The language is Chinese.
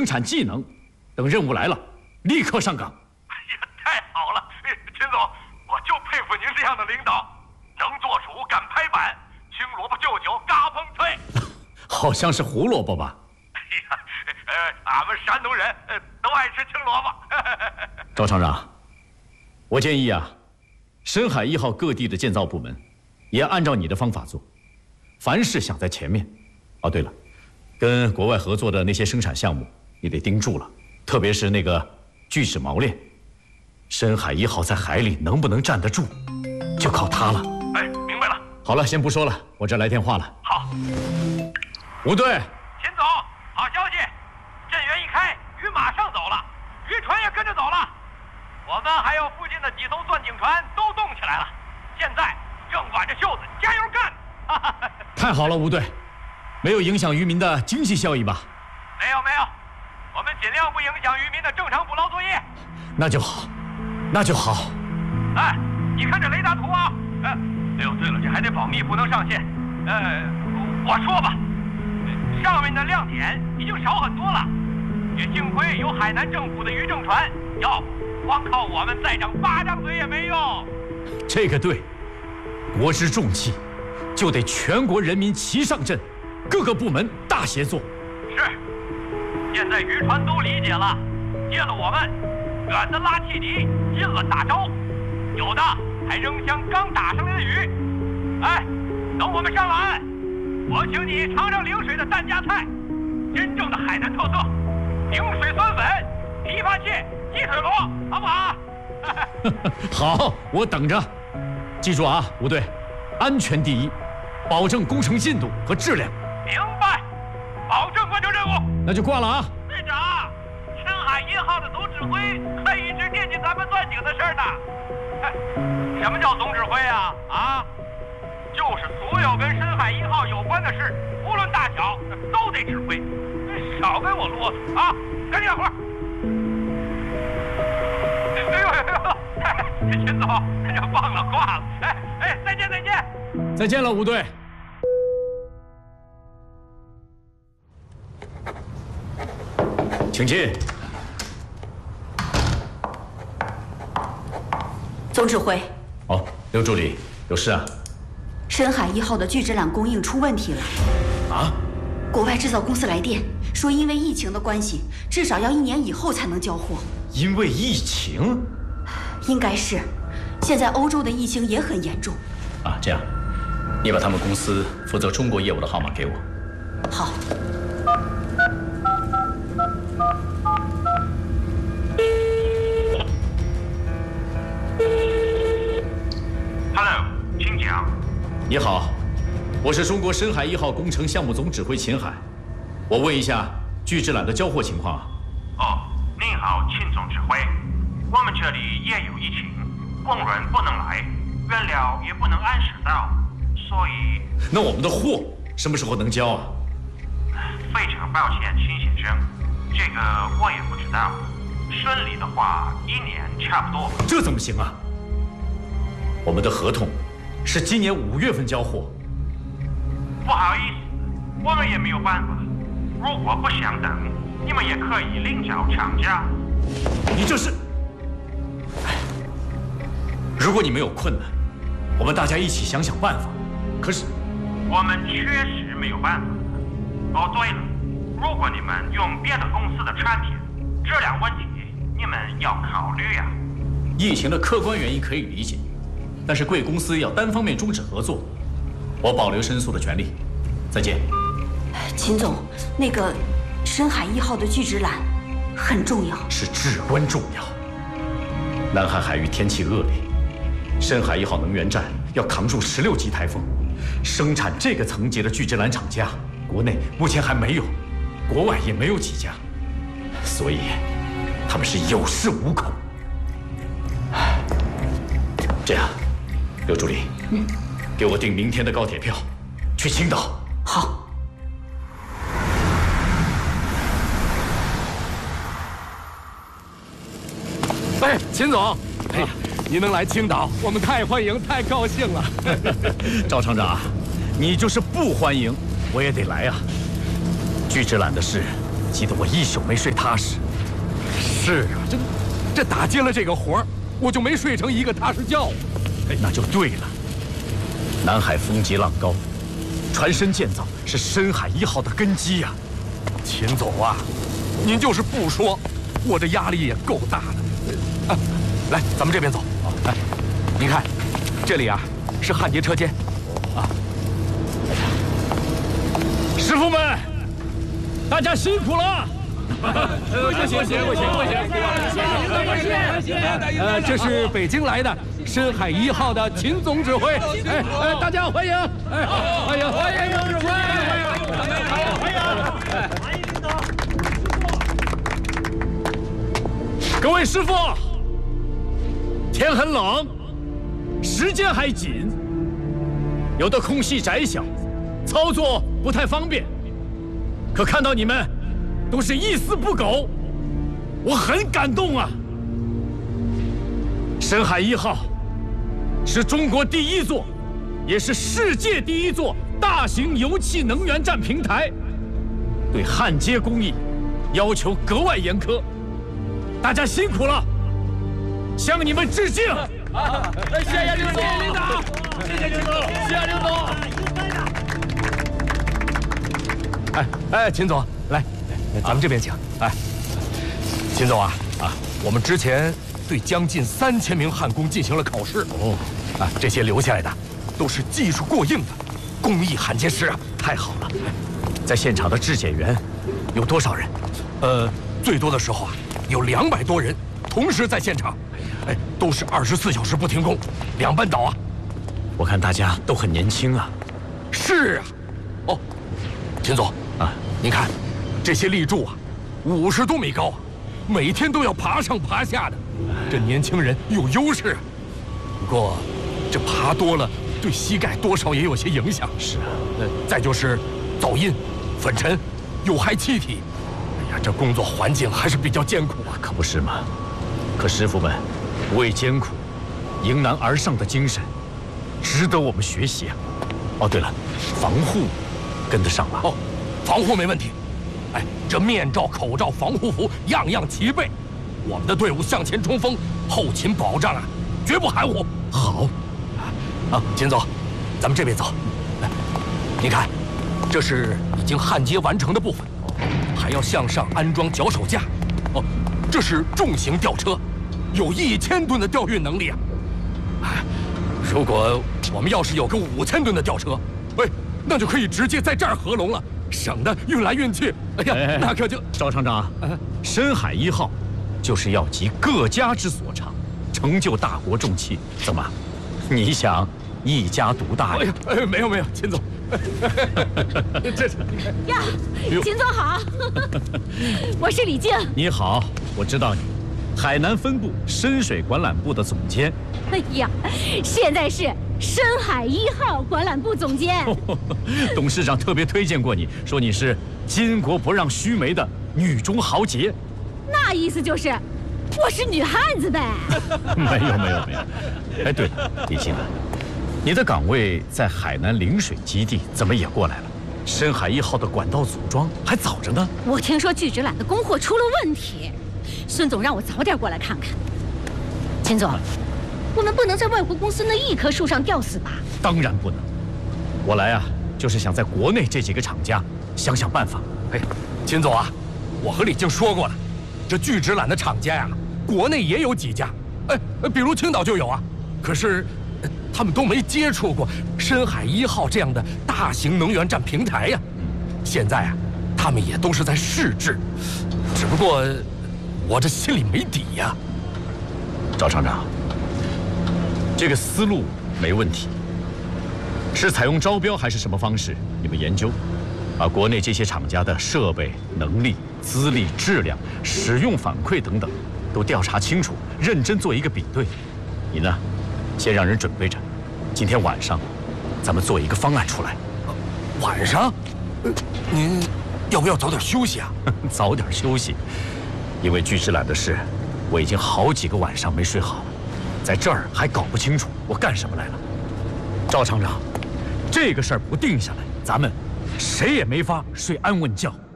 生产技能，等任务来了，立刻上岗。 哎呀，太好了，秦总，我就佩服您这样的领导，能做主，敢拍板，青萝卜就酒，嘎嘣脆。 好像是胡萝卜吧？ 哎呀，俺们山东人都爱吃青萝卜。 赵厂长，我建议啊，深海1号各地的建造部门，也按照你的方法做，凡事想在前面。哦，对了，跟国外合作的那些生产项目，你得盯住了，特别是那个聚酯锚链，深海1号在海里能不能站得住，就靠它了。 哎，明白了。 好了，先不说了，我这来电话了。 好。 吴队， 秦总，好消息，震源一开，鱼马上走了，渔船也跟着走了，我们还有附近的几艘钻井船都动起来了，现在正挽着袖子加油干。 太好了，吴队，没有影响渔民的经济效益吧？ 没有，我们尽量不影响渔民的正常捕捞作业。 那就好，那就好。 哎，你看这雷达图啊。哎呦，对了，这还得保密，不能上线。我说吧，上面的亮点已经少很多了，也幸亏有海南政府的渔政船，光靠我们再长8张嘴也没用。 这个对，国之重器，就得全国人民齐上阵，各个部门大协作。 是，现在渔船都理解了，借了我们，远的拉汽笛，近了打招，有的还扔箱刚打上来的鱼。哎，等我们上了岸，我请你尝尝陵水的蛋夹菜，真正的海南特色，陵水酸粉、琵琶蟹、鸡腿螺，好不好？ 好，我等着。记住啊，吴队，安全第一，保证工程进度和质量。 明白，保证完成任务。 那就挂了啊。 队长，深海1号的总指挥还一直惦记咱们钻井的事儿呢。什么叫总指挥啊？啊，就是所有跟深海1号有关的事，无论大小，都得指挥。少跟我啰嗦啊！赶紧干活。秦总，这忘了挂了。哎，再见。 再见了，吴队。请进。 总指挥。 哦，刘助理，有事啊？ 深海1号的聚酯缆供应出问题了。 啊？ 国外制造公司来电说，因为疫情的关系，至少要1年以后才能交货。 因为疫情？ 应该是。现在欧洲的疫情也很严重。 啊，这样，你把他们公司负责中国业务的号码给我。 好。 Hello， 请讲。 你好，我是中国深海1号工程项目总指挥秦海，我问一下聚酯缆的交货情况啊。 哦，您好，秦总指挥，我们这里也有疫情，工人不能来，原料也不能按时到，所以…… 那我们的货什么时候能交啊？ 非常抱歉，秦先生，这个我也不知道。顺利的话，1年差不多。 这怎么行啊？我们的合同是今年5月份交货。 不好意思，我们也没有办法。如果不想等，你们也可以另找厂家。 你这是……哎，如果你没有困难，我们大家一起想想办法。可是， 我们确实没有办法。哦，对了，如果你们用别的公司的产品，质量问题你们要考虑呀。 疫情的客观原因可以理解，但是贵公司要单方面终止合作，我保留申诉的权利。再见。 秦总，那个深海1号的聚酯缆很重要， 是至关重要。南海海域天气恶劣，深海1号能源站要扛住16级台风，生产这个层级的聚酯缆厂家，国内目前还没有，国外也没有几家，所以他们是有恃无恐。这样，刘助理，给我订明天的高铁票，去青岛。 好。 哎，秦总，哎呀，您能来青岛，我们太欢迎，太高兴了。 赵厂长，你就是不欢迎，我也得来啊。聚酯缆的事， 急得我一宿没睡踏实。是啊，这打接了这个活儿，我就没睡成一个踏实觉。 那就对了。南海风急浪高，船身建造是深海1号的根基呀。 秦总啊，您就是不说，我这压力也够大的。来，咱们这边走。哎，您看，这里啊是焊接车间。啊， 师傅们，大家辛苦了。 不行，这是北京来的深海1号的秦总指挥。哎，大家欢迎！哎，欢迎总指挥！欢迎领导！ 各位师傅，天很冷，时间还紧，有的空隙窄小，操作不太方便。可看到你们都是一丝不苟，我很感动啊！深海1号是中国第一座，也是世界第一座大型油气能源站平台，对焊接工艺要求格外严苛。大家辛苦了，向你们致敬！ 谢谢领导，谢谢领导，谢谢领导。哎，秦总，来，咱们这边请。哎，秦总啊，我们之前对将近3000名焊工进行了考试。哦，这些留下来的都是技术过硬的工艺焊接师啊。 太好了，在现场的质检员有多少人？ 最多的时候啊，有200多人同时在现场，哎，都是24小时不停工，2班倒啊。 我看大家都很年轻啊。 是啊。哦，秦总啊，您看这些立柱啊，50多米高啊，每天都要爬上爬下的，这年轻人有优势。不过这爬多了，对膝盖多少也有些影响。 是啊， 再就是噪音、粉尘、有害气体。哎呀，这工作环境还是比较艰苦啊。 可不是嘛。可师傅们不畏艰苦、迎难而上的精神，值得我们学习啊。哦，对了，防护跟得上吗？ 哦，防护没问题。哎，这面罩、口罩、防护服样样齐备。我们的队伍向前冲锋，后勤保障啊，绝不含糊。 好。 秦总，咱们这边走。来，您看，这是已经焊接完成的部分，还要向上安装脚手架。哦，这是重型吊车，有1000吨的吊运能力啊。哎，如果我们要是有个5000吨的吊车，哎，那就可以直接在这儿合龙了，省得运来运去。哎呀，那可就…… 赵厂长，深海1号就是要集各家之所长，成就大国重器。怎么，你想一家独大呀？ 没有，秦总。这是呀，秦总好，我是李静。 你好，我知道你，海南分部深水管缆部的总监。 哎呀，现在是深海1号管缆部总监。 董事长特别推荐过你，说你是巾帼不让须眉的女中豪杰。 那意思就是我是女汉子呗？ 没有。哎，对了，李静啊，你的岗位在海南陵水基地，怎么也过来了？深海1号的管道组装还早着呢。 我听说聚酯缆的供货出了问题，孙总让我早点过来看看。秦总，我们不能在外国公司那一棵树上吊死吧？ 当然不能。我来啊，就是想在国内这几个厂家想想办法。 哎，秦总啊，我和李静说过了，这聚酯缆的厂家呀，国内也有几家，比如青岛就有啊。可是，他们都没接触过深海1号这样的大型能源站平台呀。现在啊，他们也都是在试制，只不过我这心里没底呀。 赵厂长，这个思路没问题，是采用招标还是什么方式？你们研究，把国内这些厂家的设备、能力、资历、质量、使用反馈等等，都调查清楚，认真做一个比对。你呢，先让人准备着，今天晚上，咱们做一个方案出来。 晚上？您要不要早点休息啊？ 早点休息，因为聚酯缆的事，我已经好几个晚上没睡好了，在这儿还搞不清楚我干什么来了。赵厂长，这个事儿不定下来，咱们谁也没法睡安稳觉。